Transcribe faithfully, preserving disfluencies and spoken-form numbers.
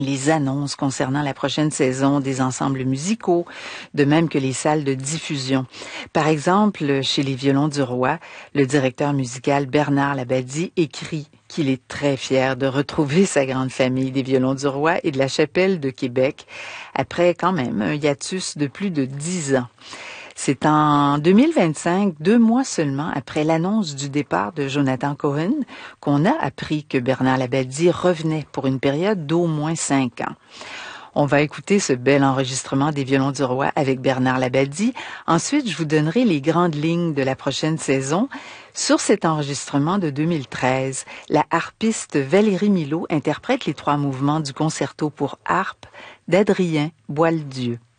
les annonces concernant la prochaine saison des ensembles musicaux, de même que les salles de diffusion. Par exemple, chez les Violons du Roi, le directeur musical Bernard Labadie écrit qu'il est très fier de retrouver sa grande famille des Violons du Roi et de la Chapelle de Québec, après quand même un hiatus de plus de dix ans. C'est en deux mille vingt-cinq, deux mois seulement après l'annonce du départ de Jonathan Cohen, qu'on a appris que Bernard Labadie revenait pour une période d'au moins cinq ans. On va écouter ce bel enregistrement des Violons du Roi avec Bernard Labadie. Ensuite, je vous donnerai les grandes lignes de la prochaine saison. Sur cet enregistrement de deux mille treize, la harpiste Valérie Milot interprète les trois mouvements du concerto pour harpe d'Adrien Boieldieu.